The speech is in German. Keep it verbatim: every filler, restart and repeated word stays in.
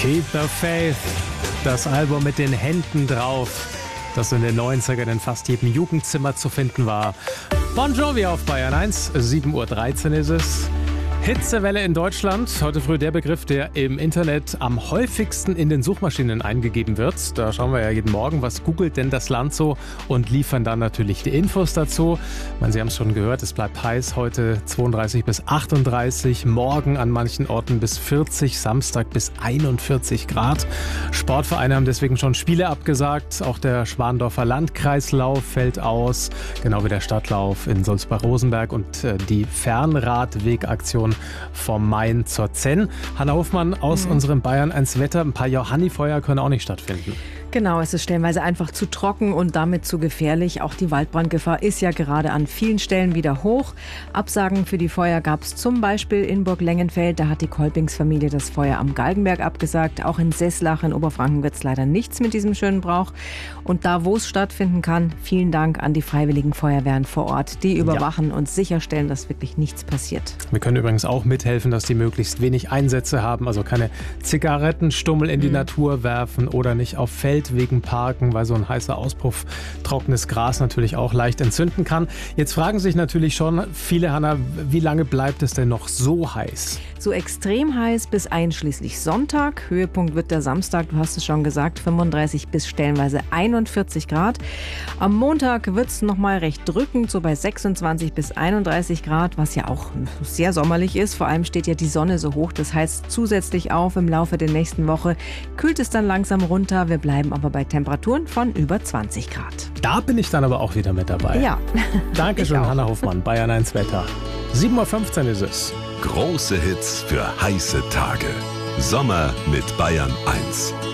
Keep the Faith, das Album mit den Händen drauf, das in den neunzigern in fast jedem Jugendzimmer zu finden war. Bon Jovi auf Bayern eins, sieben Uhr dreizehn ist es. Hitzewelle in Deutschland. Heute früh der Begriff, der im Internet am häufigsten in den Suchmaschinen eingegeben wird. Da schauen wir ja jeden Morgen, was googelt denn das Land so, und liefern dann natürlich die Infos dazu. Ich meine, Sie haben es schon gehört, es bleibt heiß heute, zweiunddreißig bis achtunddreißig, morgen an manchen Orten bis vierzig, Samstag bis einundvierzig Grad. Sportvereine haben deswegen schon Spiele abgesagt. Auch der Schwandorfer Landkreislauf fällt aus, genau wie der Stadtlauf in Sulzbach-Rosenberg und äh, die Fernradwegaktion vom Main zur Zenn. Hanna Hofmann aus mhm. unserem Bayern eins Wetter. Ein paar Johannifeuer können auch nicht stattfinden. Genau, es ist stellenweise einfach zu trocken und damit zu gefährlich. Auch die Waldbrandgefahr ist ja gerade an vielen Stellen wieder hoch. Absagen für die Feuer gab es zum Beispiel in Burglengenfeld. Da hat die Kolpingsfamilie das Feuer am Galgenberg abgesagt. Auch in Sesslach in Oberfranken wird es leider nichts mit diesem schönen Brauch. Und da, wo es stattfinden kann, vielen Dank an die freiwilligen Feuerwehren vor Ort. Die überwachen ja. und sicherstellen, dass wirklich nichts passiert. Wir können übrigens auch mithelfen, dass die möglichst wenig Einsätze haben. Also keine Zigarettenstummel in die mhm. Natur werfen oder nicht auf Feld wegen Parken, weil so ein heißer Auspuff trockenes Gras natürlich auch leicht entzünden kann. Jetzt fragen sich natürlich schon viele, Hanna, wie lange bleibt es denn noch so heiß? So extrem heiß bis einschließlich Sonntag. Höhepunkt wird der Samstag, du hast es schon gesagt, fünfunddreißig bis stellenweise einundvierzig Grad. Am Montag wird es nochmal recht drückend, so bei sechsundzwanzig bis einunddreißig Grad, was ja auch sehr sommerlich ist. Vor allem steht ja die Sonne so hoch, das heißt zusätzlich auf. Im Laufe der nächsten Woche kühlt es dann langsam runter. Wir bleiben aber bei Temperaturen von über zwanzig Grad. Da bin ich dann aber auch wieder mit dabei. Ja. Dankeschön, Hanna Hofmann, Bayern eins Wetter. sieben Uhr fünfzehn ist es. Große Hits für heiße Tage. Sommer mit Bayern eins.